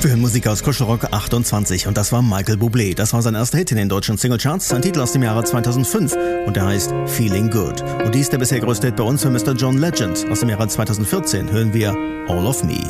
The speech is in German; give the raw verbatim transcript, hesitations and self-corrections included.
Wir hören Musik aus Kuschelrock achtundzwanzig und das war Michael Bublé. Das war sein erster Hit in den deutschen Singlecharts, ein Titel aus dem Jahre zweitausendfünf und der heißt Feeling Good. Und dies der bisher größte Hit bei uns für Mister John Legend. Aus dem Jahre zweitausendvierzehn hören wir All of Me.